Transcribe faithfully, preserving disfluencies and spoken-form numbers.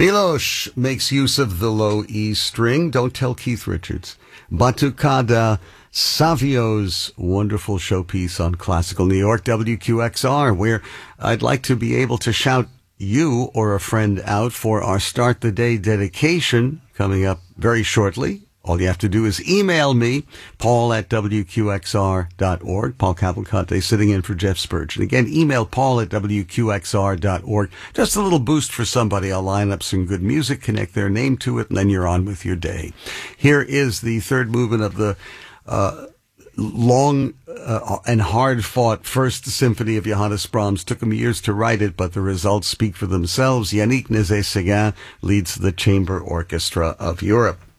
Milosh makes use of the low E string. Don't tell Keith Richards. Batucada, Savio's wonderful showpiece on Classical New York, W Q X R, where I'd like to be able to shout you or a friend out for our Start the Day dedication coming up very shortly. All you have to do is email me, paul at w q x r dot org. Paul Cavalcante sitting in for Jeff Spurgeon. Again, email paul at w q x r dot org. Just a little boost for somebody. I'll line up some good music, connect their name to it, and then you're on with your day. Here is the third movement of the uh long uh, and hard-fought First Symphony of Johannes Brahms. Took him years to write it, but the results speak for themselves. Yannick Nézet-Séguin leads the Chamber Orchestra of Europe.